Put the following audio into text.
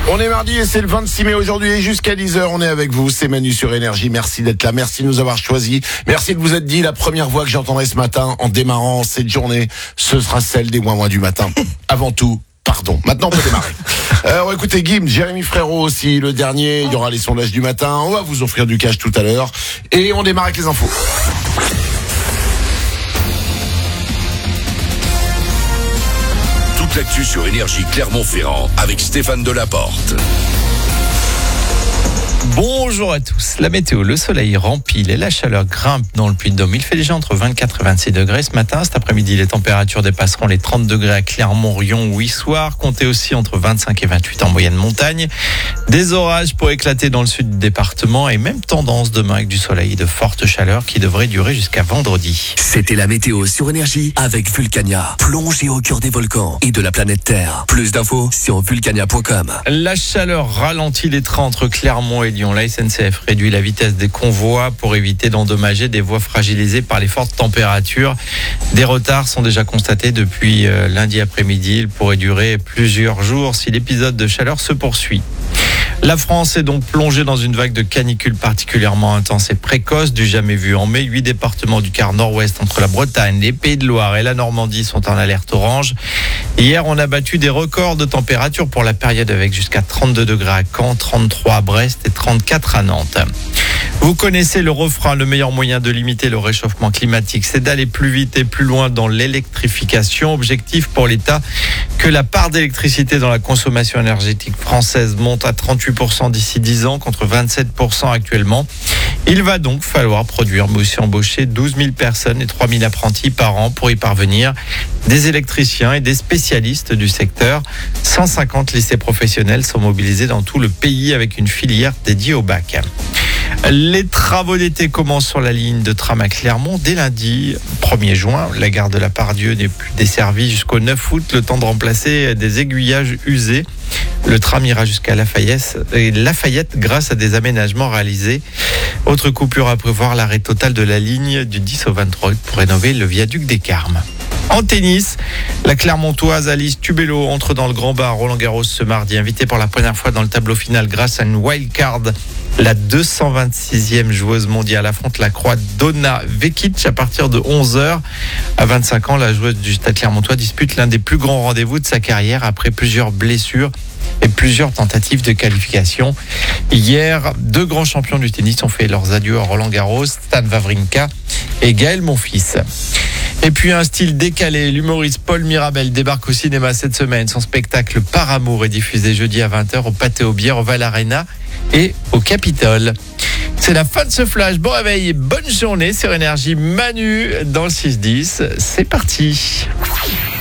On est mardi et c'est le 26 mai aujourd'hui et jusqu'à 10h on est avec vous, c'est Manu sur Énergie, merci d'être là, merci de nous avoir choisis, merci de vous être dit la première voix que j'entendrai ce matin en démarrant cette journée, ce sera celle des moins du matin. Avant tout, pardon, maintenant on peut démarrer. On va écouter Gims, Jérémy Frérot aussi, le dernier, il y aura les sondages du matin, on va vous offrir du cash tout à l'heure et on démarre avec les infos. Toute l'actu sur Énergie Clermont-Ferrand avec Stéphane Delaporte. Bonjour à tous. La météo, le soleil rempile et la chaleur grimpe dans le Puy-de-Dôme. Il fait déjà entre 24 et 26 degrés ce matin. Cet après-midi, les températures dépasseront les 30 degrés à Clermont, Rion ou Issoire. Comptez aussi entre 25 et 28 en moyenne montagne. Des orages pour éclater dans le sud du département et même tendance demain avec du soleil et de fortes chaleurs qui devraient durer jusqu'à vendredi. C'était la météo sur Énergie avec Vulcania. Plongez au cœur des volcans et de la planète Terre. Plus d'infos sur vulcania.com. La chaleur ralentit les trains entre Clermont et Lyon. La SNCF réduit la vitesse des convois pour éviter d'endommager des voies fragilisées par les fortes températures. Des retards sont déjà constatés depuis lundi après-midi. Il pourrait durer plusieurs jours si l'épisode de chaleur se poursuit. La France est donc plongée dans une vague de canicule particulièrement intense et précoce, du jamais vu en mai. 8 départements du quart nord-ouest entre la Bretagne, les Pays de Loire et la Normandie sont en alerte orange. Hier, on a battu des records de température pour la période avec jusqu'à 32 degrés à Caen, 33 à Brest et 34 à Nantes. Vous connaissez le refrain, le meilleur moyen de limiter le réchauffement climatique, c'est d'aller plus vite et plus loin dans l'électrification. Objectif pour l'État, que la part d'électricité dans la consommation énergétique française monte à 38% d'ici 10 ans contre 27% actuellement. Il va donc falloir produire, mais aussi embaucher 12 000 personnes et 3 000 apprentis par an pour y parvenir. Des électriciens et des spécialistes du secteur. 150 lycées professionnels sont mobilisés dans tout le pays avec une filière dédiée au bac. Les travaux d'été commencent sur la ligne de tram à Clermont dès lundi 1er juin. La gare de la Pardieu n'est plus desservie jusqu'au 9 août, le temps de remplacer des aiguillages usés. Le tram ira jusqu'à Lafayette grâce à des aménagements réalisés. Autre coupure à prévoir, l'arrêt total de la ligne du 10 au 23 août pour rénover le viaduc des Carmes. En tennis, la Clermontoise Alice Tubello entre dans le grand bain à Roland-Garros ce mardi, invitée pour la première fois dans le tableau final grâce à une wildcard. La 226e joueuse mondiale affronte la Croate Donna Vekic à partir de 11h. À 25 ans, la joueuse du Stade Clermontois dispute l'un des plus grands rendez-vous de sa carrière après plusieurs blessures et plusieurs tentatives de qualification. Hier, 2 grands champions du tennis ont fait leurs adieux à Roland-Garros, Stan Wawrinka et Gaël Monfils. Et puis un style décalé, l'humoriste Paul Mirabel débarque au cinéma cette semaine. Son spectacle Par amour est diffusé jeudi à 20h au Pâté aux Bières, au Val Arena et au Capitole. C'est la fin de ce flash. Bon réveil et bonne journée sur Énergie. Manu dans le 6-10. C'est parti.